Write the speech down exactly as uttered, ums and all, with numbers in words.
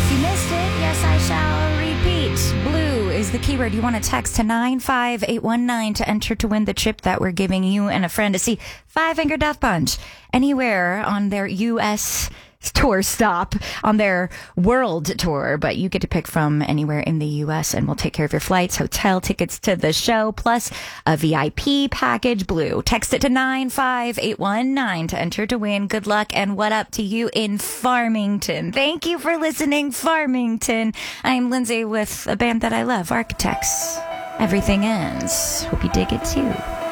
If you missed it, yes, I shall repeat. Blue is the keyword. You want to text to nine five eight one nine to enter to win the trip that we're giving you and a friend to see Five Finger Death Punch anywhere on their U S tour stop, on their world tour, but you get to pick from anywhere in the U S and we'll take care of your flights, hotel tickets to the show, plus a V I P package. Blue. Text it to nine five eight one nine to enter to win. Good luck and what up to you in Farmington. Thank you for listening, Farmington. I'm Lindsay with a band that I love, Architects. Everything Ends. Hope you dig it too.